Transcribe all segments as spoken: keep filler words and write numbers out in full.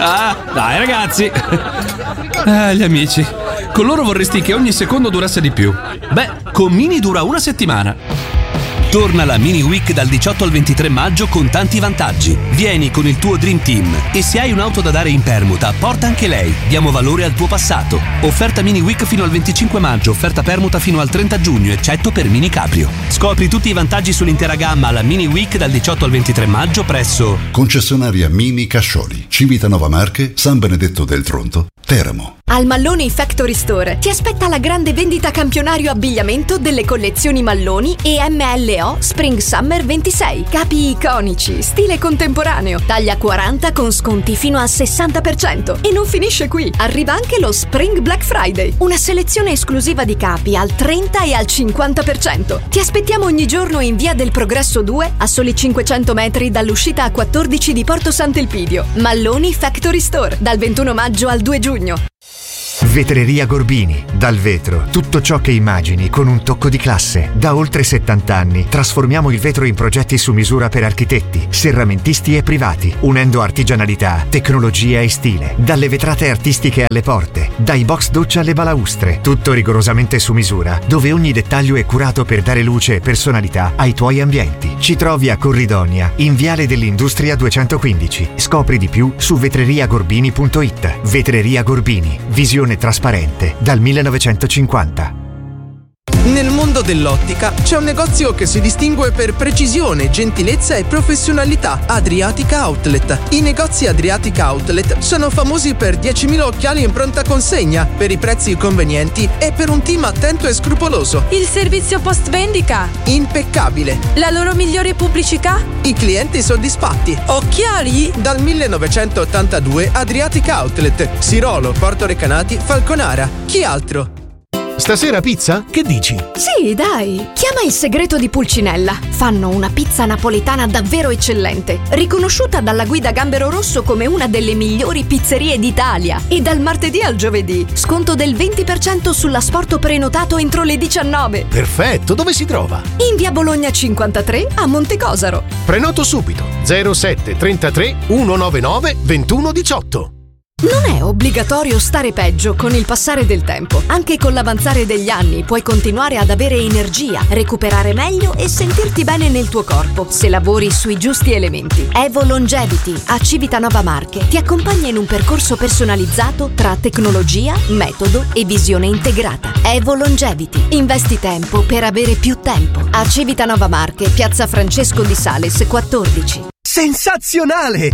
Ah, dai ragazzi. Ah, gli amici. Con loro vorresti che ogni secondo durasse di più. Beh, con Mini dura una settimana. Torna la Mini Week dal diciotto al ventitré maggio con tanti vantaggi. Vieni con il tuo Dream Team e se hai un'auto da dare in permuta, porta anche lei. Diamo valore al tuo passato. Offerta Mini Week fino al venticinque maggio, offerta permuta fino al trenta giugno, eccetto per Mini Caprio. Scopri tutti i vantaggi sull'intera gamma alla Mini Week dal diciotto al ventitré maggio presso Concessionaria Mini Cascioli, Civitanova Marche, San Benedetto del Tronto, Teramo. Al Malloni Factory Store ti aspetta la grande vendita campionario abbigliamento delle collezioni Malloni e M L O Spring Summer ventisei. Capi iconici, stile contemporaneo, taglia quaranta con sconti fino al sessanta per cento. E non finisce qui, arriva anche lo Spring Black Friday, una selezione esclusiva di capi al trenta e al cinquanta per cento. Ti aspettiamo ogni giorno in via del Progresso due, a soli cinquecento metri dall'uscita A quattordici di Porto Sant'Elpidio. Malloni Factory Store, dal ventuno maggio al due giugno. Vetreria Gorbini, dal vetro, tutto ciò che immagini con un tocco di classe. Da oltre settanta anni trasformiamo il vetro in progetti su misura per architetti, serramentisti e privati, unendo artigianalità, tecnologia e stile. Dalle vetrate artistiche alle porte, dai box doccia alle balaustre, tutto rigorosamente su misura, dove ogni dettaglio è curato per dare luce e personalità ai tuoi ambienti. Ci trovi a Corridonia, in Viale dell'Industria duecentoquindici. Scopri di più su vetreriagorbini punto it. Vetreria Gorbini, visione trasparente dal millenovecentocinquanta. Nel mondo dell'ottica c'è un negozio che si distingue per precisione, gentilezza e professionalità: Adriatica Outlet. I negozi Adriatica Outlet sono famosi per diecimila occhiali in pronta consegna, per i prezzi convenienti e per un team attento e scrupoloso. Il servizio post vendita? Impeccabile. La loro migliore pubblicità? I clienti soddisfatti. Occhiali? Dal millenovecentottantadue Adriatica Outlet, Sirolo, Porto Recanati, Falconara. Chi altro? Stasera pizza? Che dici? Sì, dai. Chiama Il Segreto di Pulcinella. Fanno una pizza napoletana davvero eccellente, riconosciuta dalla guida Gambero Rosso come una delle migliori pizzerie d'Italia. E dal martedì al giovedì, sconto del venti per cento sull'asporto prenotato entro le diciannove. Perfetto, dove si trova? In via Bologna cinquantatré a Montecosaro. Prenoto subito. zero sette trentatré centonovantanove ventuno diciotto. Non è obbligatorio stare peggio con il passare del tempo. Anche con l'avanzare degli anni puoi continuare ad avere energia, recuperare meglio e sentirti bene nel tuo corpo se lavori sui giusti elementi. Evo Longevity a Civitanova Marche ti accompagna in un percorso personalizzato tra tecnologia, metodo e visione integrata. Evo Longevity. Investi tempo per avere più tempo. A Civitanova Marche, piazza Francesco di Sales quattordici. Sensazionale!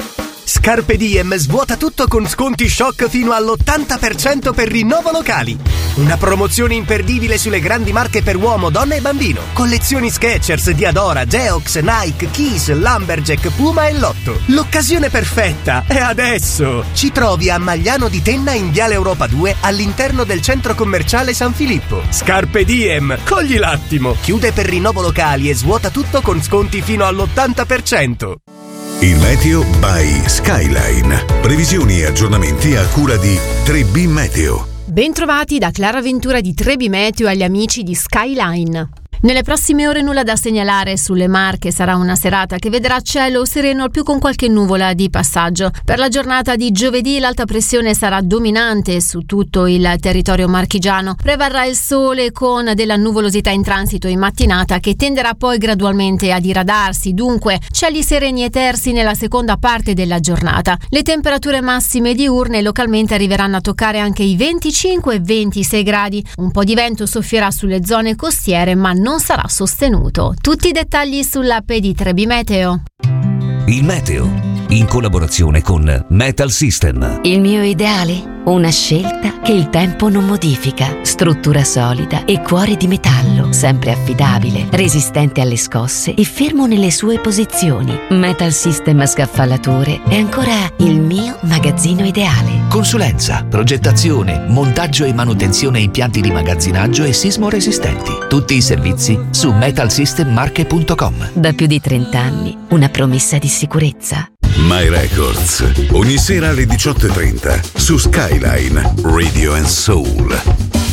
Scarpe Diem svuota tutto con sconti shock fino all'ottanta per cento per rinnovo locali. Una promozione imperdibile sulle grandi marche per uomo, donna e bambino. Collezioni Skechers, Diadora, Geox, Nike, Kiss, Lumberjack, Puma e Lotto. L'occasione perfetta è adesso! Ci trovi a Magliano di Tenna in Viale Europa due all'interno del centro commerciale San Filippo. Scarpe Diem, cogli l'attimo! Chiude per rinnovo locali e svuota tutto con sconti fino all'ottanta per cento. Il meteo by Skyline. Previsioni e aggiornamenti a cura di tre B Meteo. Bentrovati da Clara Ventura di tre B Meteo agli amici di Skyline. Nelle prossime ore nulla da segnalare sulle Marche, sarà una serata che vedrà cielo sereno al più con qualche nuvola di passaggio. Per la giornata di giovedì l'alta pressione sarà dominante su tutto il territorio marchigiano. Prevarrà il sole con della nuvolosità in transito in mattinata che tenderà poi gradualmente a diradarsi, dunque cieli sereni e tersi nella seconda parte della giornata. Le temperature massime diurne localmente arriveranno a toccare anche i venticinque ventisei gradi. Un po' di vento soffierà sulle zone costiere ma non sarà sostenuto. Tutti i dettagli sull'app di tre B Meteo. Il meteo in collaborazione con Metal System. Il mio ideale? Una scelta che il tempo non modifica. Struttura solida e cuore di metallo, sempre affidabile, resistente alle scosse e fermo nelle sue posizioni. Metal System Scaffalature è ancora il mio magazzino ideale. Consulenza, progettazione, montaggio e manutenzione impianti di magazzinaggio e sismo resistenti. Tutti i servizi su metal system marche punto com. Da più di trenta anni, una promessa di sicurezza. My Records, ogni sera alle diciotto e trenta su Skyline Radio and Soul.